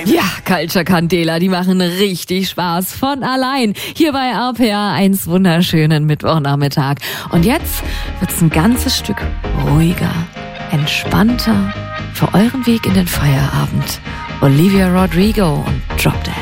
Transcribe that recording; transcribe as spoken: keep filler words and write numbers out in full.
Ja, Culture Candela, die machen richtig Spaß von allein. Hier bei R P R eins wunderschönen Mittwochnachmittag. Und jetzt wird's ein ganzes Stück ruhiger, entspannter für euren Weg in den Feierabend. Olivia Rodrigo und Drop Dead.